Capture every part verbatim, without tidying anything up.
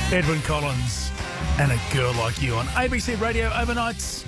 Edwyn Collins and A Girl Like You on A B C Radio Overnights.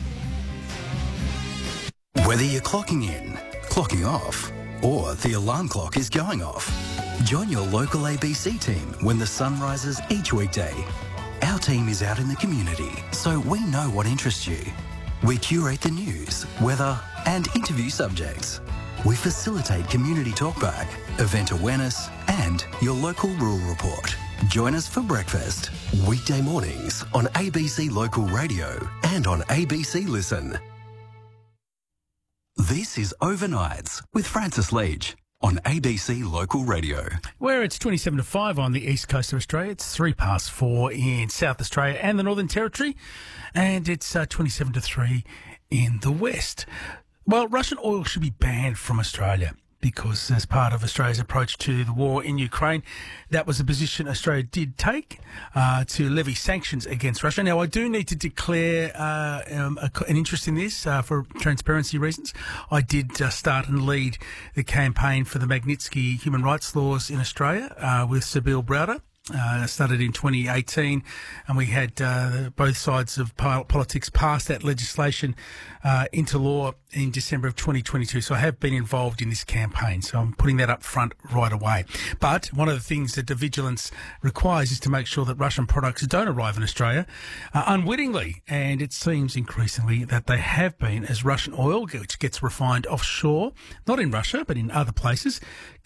Whether you're clocking in, clocking off, or the alarm clock is going off, join your local A B C team when the sun rises each weekday. Our team is out in the community, so we know what interests you. We curate the news, weather, and interview subjects. We facilitate community talkback, event awareness, and your local rural report. Join us for breakfast, weekday mornings on A B C Local Radio and on A B C Listen. This is Overnights with Francis Leach on A B C Local Radio. Where it's twenty-seven to five on the east coast of Australia. It's three past four in South Australia and the Northern Territory. And it's uh, twenty-seven to three in the west. Well, Russian oil should be banned from Australia because as part of Australia's approach to the war in Ukraine, that was a position Australia did take uh, to levy sanctions against Russia. Now, I do need to declare uh, um, a, an interest in this uh, for transparency reasons. I did uh, start and lead the campaign for the Magnitsky human rights laws in Australia uh, with Sabine Browder. Uh, started in twenty eighteen, and we had uh, both sides of politics pass that legislation uh, into law in December of twenty twenty-two. So I have been involved in this campaign, so I'm putting that up front right away. But one of the things that the vigilance requires is to make sure that Russian products don't arrive in Australia uh, unwittingly, and it seems increasingly that they have been, as Russian oil, which gets refined offshore, not in Russia, but in other places,